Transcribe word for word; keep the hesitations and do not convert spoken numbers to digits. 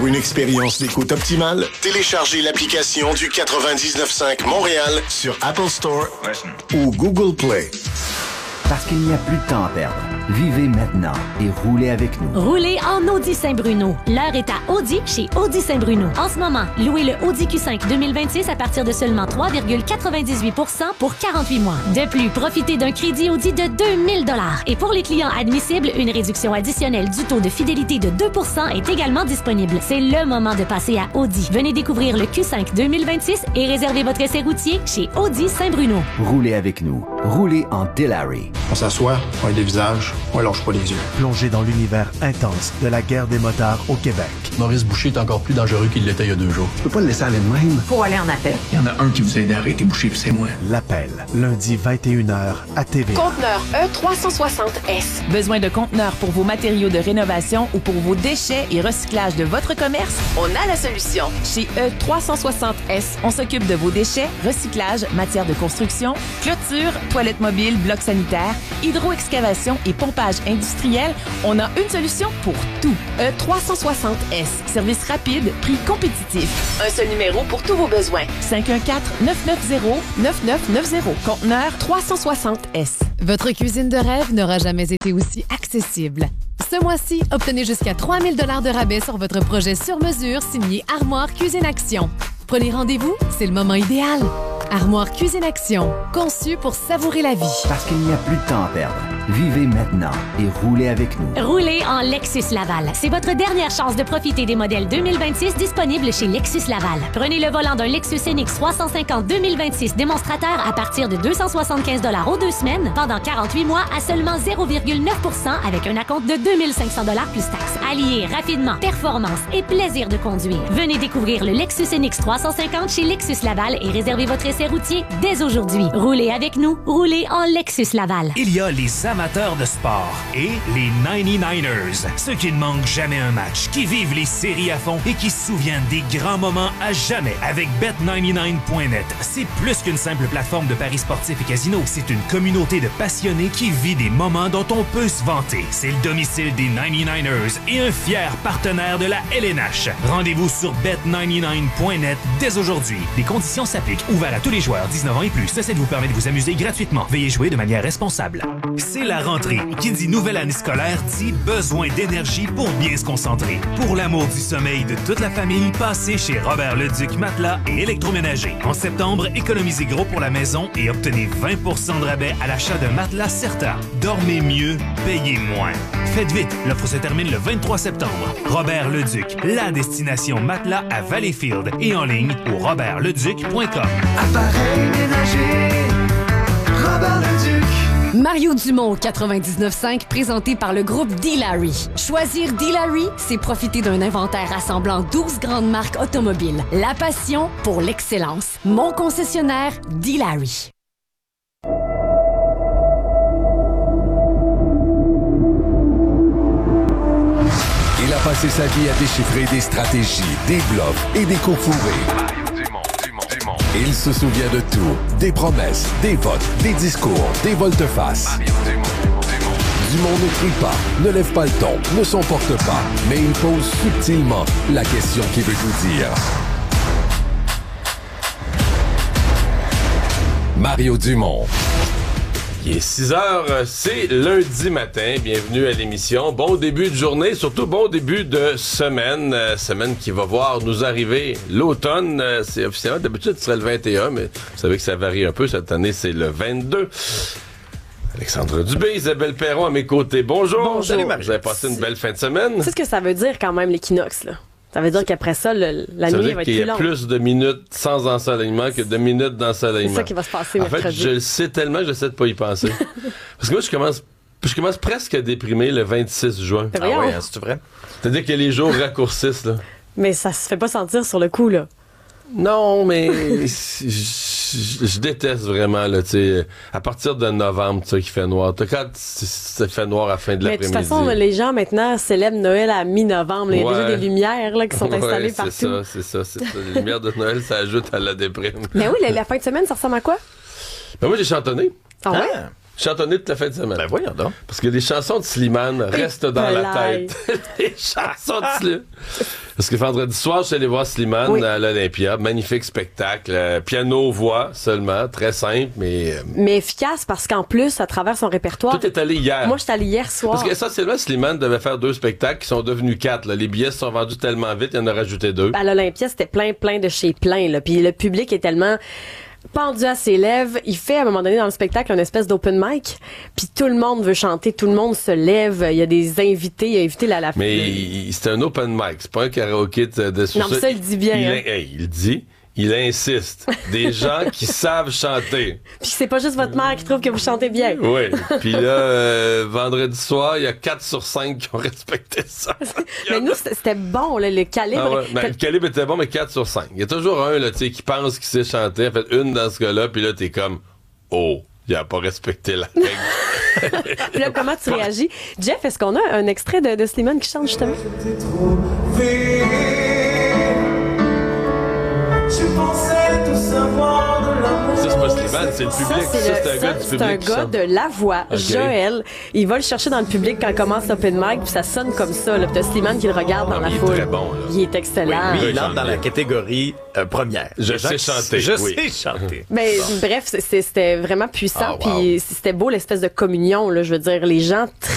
Pour une expérience d'écoute optimale, téléchargez l'application du quatre-vingt-dix-neuf cinq Montréal sur Apple Store ou Google Play. Parce qu'il n'y a plus de temps à perdre. Vivez maintenant et roulez avec nous. Roulez en Audi Saint-Bruno. L'heure est à Audi chez Audi Saint-Bruno. En ce moment, louez le Audi Q cinq deux mille vingt-six à partir de seulement trois virgule quatre-vingt-dix-huit pour cent pour quarante-huit mois. De plus, profitez d'un crédit Audi de deux mille dollars. Et pour les clients admissibles, une réduction additionnelle du taux de fidélité de deux pour cent est également disponible. C'est le moment de passer à Audi. Venez découvrir le Q cinq deux mille vingt-six et réservez votre essai routier chez Audi Saint-Bruno. Roulez avec nous. Roulez en Dilawri. On s'assoit, on a des visages, on lâche pas les yeux. Plongez dans l'univers intense de la guerre des motards au Québec. Maurice Boucher est encore plus dangereux qu'il l'était il y a deux jours. Tu peux pas le laisser aller de même. Faut aller en appel. Il y en a un qui vous a aidé à arrêter Boucher, puis c'est moi. L'appel, lundi vingt et une heures à T V. Conteneur E trois cent soixante S. Besoin de conteneurs pour vos matériaux de rénovation ou pour vos déchets et recyclage de votre commerce? On a la solution. Chez E trois cent soixante S, on s'occupe de vos déchets, recyclage, matière de construction, clôture, toilettes mobiles, blocs sanitaires, hydroexcavation et pompage industriel. On a une solution pour tout. E trois cent soixante S. Service rapide, prix compétitif. Un seul numéro pour tous vos besoins. cinq un quatre neuf neuf zéro neuf neuf neuf zéro. Conteneur trois cent soixante S. Votre cuisine de rêve n'aura jamais été aussi accessible. Ce mois-ci, obtenez jusqu'à trois mille dollars de rabais sur votre projet sur mesure signé Armoire Cuisine Action. Prenez rendez-vous, c'est le moment idéal. Armoire Cuisine Action, conçu pour savourer la vie. Parce qu'il n'y a plus de temps à perdre. Vivez maintenant et roulez avec nous. Roulez en Lexus Laval. C'est votre dernière chance de profiter des modèles deux mille vingt-six disponibles chez Lexus Laval. Prenez le volant d'un Lexus N X trois cent cinquante deux mille vingt-six démonstrateur à partir de deux cent soixante-quinze dollars aux deux semaines pendant quarante-huit mois à seulement zéro virgule neuf pour cent avec un acompte de deux mille cinq cents dollars plus taxes. Alliez rapidement performance et plaisir de conduire. Venez découvrir le Lexus N X trois cent cinquante chez Lexus Laval et réservez votre essai routier dès aujourd'hui. Roulez avec nous, roulez en Lexus Laval. Il y a les amateurs de sport et les quatre-vingt-dix-neuf ers. Ceux qui ne manquent jamais un match, qui vivent les séries à fond et qui se souviennent des grands moments à jamais avec bet quatre-vingt-dix-neuf point net. C'est plus qu'une simple plateforme de paris sportifs et casinos. C'est une communauté de passionnés qui vit des moments dont on peut se vanter. C'est le domicile des quatre-vingt-dix-neuf ers et un fier partenaire de la L N H. Rendez-vous sur bet quatre-vingt-dix-neuf point net dès aujourd'hui. Les conditions s'appliquent. Ouvert à tous les joueurs dix-neuf ans et plus. Ceci vous permet de vous amuser gratuitement. Veuillez jouer de manière responsable. C'est la rentrée. Qui dit nouvelle année scolaire dit besoin d'énergie pour bien se concentrer. Pour l'amour du sommeil de toute la famille, passez chez Robert Leduc Matelas et Électroménager. En septembre, économisez gros pour la maison et obtenez vingt pour cent de rabais à l'achat de matelas Certa. Dormez mieux, payez moins. Faites vite, l'offre se termine le vingt-trois septembre. Robert Leduc, la destination matelas à Valleyfield et en ligne au robert leduc point com. Appareil ménager, Robert Leduc. Mario Dumont, quatre-vingt-dix-neuf cinq, présenté par le groupe Dilawri. Choisir Dilawri, c'est profiter d'un inventaire rassemblant douze grandes marques automobiles. La passion pour l'excellence. Mon concessionnaire, Dilawri. Il a passé sa vie à déchiffrer des stratégies, des bluffs et des coups fourrés. Il se souvient de tout. Des promesses, des votes, des discours, des volte-face. Dumont ne crie pas, ne lève pas le ton, ne s'emporte pas, mais il pose subtilement la question qui veut tout dire. Mario Dumont. Il est six heures, c'est lundi matin. Bienvenue à l'émission. Bon début de journée, surtout bon début de semaine. Euh, semaine qui va voir nous arriver l'automne. Euh, c'est officiellement, d'habitude, ce serait le vingt et un, mais vous savez que ça varie un peu. Cette année, c'est le vingt-deux. Alexandre Dubé, Isabelle Perron à mes côtés. Bonjour. Bonjour. Salut, Marie. Vous avez passé une belle fin de semaine. Tu sais ce que ça veut dire quand même, l'équinoxe, là? Ça veut dire qu'après ça, le, la ça nuit va être plus longue. Ça veut dire qu'il y a plus de minutes sans ensoleillement que de minutes d'ensoleillement. C'est ça qui va se passer en mercredi. En fait, je le sais tellement, j'essaie de pas y penser. Parce que moi, je commence, je commence presque à déprimer le vingt-six juin. Ah oui, hein, c'est vrai? C'est-à-dire que les jours raccourcissent, là. Mais ça se fait pas sentir sur le coup, là. Non, mais je, je, je déteste vraiment, là, tu sais, à partir de novembre, tu sais, qu'il fait noir. Quand ça fait noir à la fin de mais l'après-midi. Mais de toute façon, les gens, maintenant, célèbrent Noël à mi-novembre. Il y a ouais. déjà des lumières, là, qui sont installées ouais, partout. c'est ça, c'est ça, c'est ça. Les lumières de Noël, ça ajoute à la déprime. Mais oui, la, la fin de semaine, ça ressemble à quoi? Ben moi, j'ai chantonné. Ah ouais? Ah. chantonné toute la fin de semaine. Ben voyons donc. Parce que les chansons de Slimane restent dans la tête. Les chansons de Slimane. Parce que vendredi soir, je suis allé voir Slimane oui. à l'Olympia. Magnifique spectacle. Euh, piano-voix seulement. Très simple, mais... Euh... Mais efficace parce qu'en plus, à travers son répertoire... Tout est allé hier. Moi, je suis allé hier soir. Parce qu'essentiellement, Slimane devait faire deux spectacles qui sont devenus quatre. Là. Les billets se sont vendus tellement vite, il en a rajouté deux. À l'Olympia, c'était plein, plein de chez plein. Là. Puis le public est tellement... pendu à ses lèvres, il fait à un moment donné dans le spectacle une espèce d'open mic, puis tout le monde veut chanter, tout le monde se lève, il y a des invités, il a invité la la Mais il, c'est un open mic, c'est pas un karaoké de, de non, mais ça, il dit bien. Il, hein. hey, il dit, il insiste. Des gens qui savent chanter. Puis c'est pas juste votre mère qui trouve que vous chantez bien. Oui. Puis là, euh, vendredi soir, il y a quatre sur cinq qui ont respecté ça. Mais nous, c'était bon, là, le calibre. Ah ouais. Ben, le calibre était bon, mais quatre sur cinq. Il y a toujours un là, qui pense qu'il sait chanter. En fait, une dans ce cas-là, puis là, t'es comme, oh, il a pas respecté la règle. Puis là, comment tu réagis? Jeff, est-ce qu'on a un extrait de, de Slimane qui chante justement? Je pensais tout savoir de l'amour. Ça, c'est pas Slimane, c'est le public. Ça, c'est, ça, le, c'est un ça, gars du c'est public. un gars de La Voix, okay. Joël. Il va le chercher dans le public quand commence l'open mic, puis ça sonne comme ça. Puis t'as Slimane qui le regarde non, dans la il foule. Il est très bon. Là. Il est excellent. Oui, lui, il entre dans la catégorie euh, première. Je sais chanter. Je oui. sais chanter. Mais bon. Bref, c'est, c'était vraiment puissant. Oh, wow. Puis c'était beau l'espèce de communion. Là, je veux dire, les gens